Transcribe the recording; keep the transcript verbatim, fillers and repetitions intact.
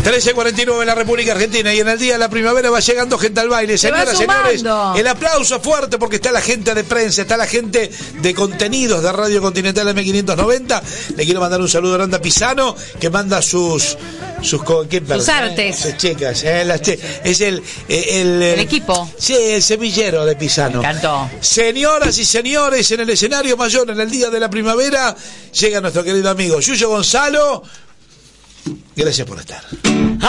trece cuarenta y nueve en la República Argentina, y en el día de la primavera va llegando gente al baile. Señoras, señores, el aplauso fuerte porque está la gente de prensa, está la gente de contenidos de Radio Continental M quinientos noventa. Le quiero mandar un saludo grande a Pisano, que manda sus sus, ¿qué sus artes, sus chicas, eh, las che, es el el, el el equipo, sí, el semillero de Pisano. Me encantó. Señoras y señores, en el escenario mayor, en el día de la primavera, llega nuestro querido amigo Yuyo Gonzalo. Gracias por estar.